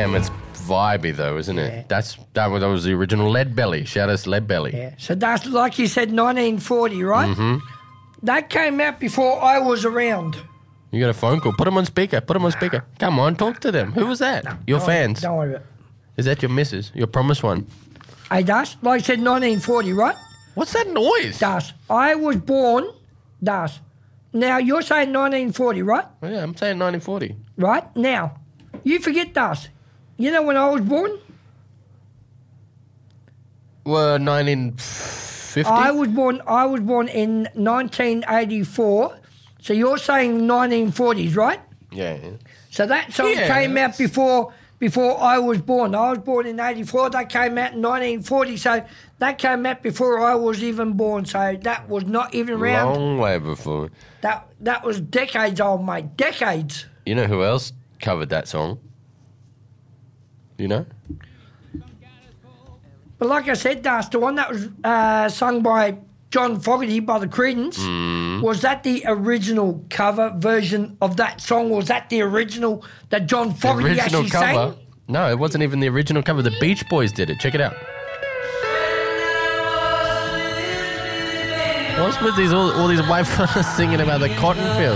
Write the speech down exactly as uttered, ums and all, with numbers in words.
Damn, it's vibey though, isn't it? Yeah. That's that was, that was the original Lead Belly. Shout out to Lead Belly. Yeah. So that's like you said, nineteen forty, right? Mm-hmm. That came out before I was around. You got a phone call. Put them on speaker. Put them on speaker. Come on, talk to them. Who was that? Your Don't- fans. Don't worry about it. Is that your missus? Your promised one? Hey, Das, like I said, nineteen forty, right? What's that noise? Das, I was born, Das. Now, you're saying nineteen forty, right? Oh, yeah, I'm saying nineteen forty. Right? Now, you forget, Das. You know when I was born? Well, nineteen fifty. I was born I was born in nineteen eighty-four. So you're saying nineteen forties, right? Yeah. yeah. So that song Yeah, came that's- out before before I was born. I was born in eighty-four. That came out in nineteen forty. So that came out before I was even born. So that was not even around. Long way before. That that was decades old, mate. Decades. You know who else covered that song? You know? But like I said, that's the one that was uh, sung by John Fogerty by the Creedence. Mm. Was that the original cover version of that song? Was that the original that John Fogerty Original actually cover? sang? No, it wasn't even the original cover. The Beach Boys did it. Check it out. What's with these all, all these white fellas singing about the cotton field?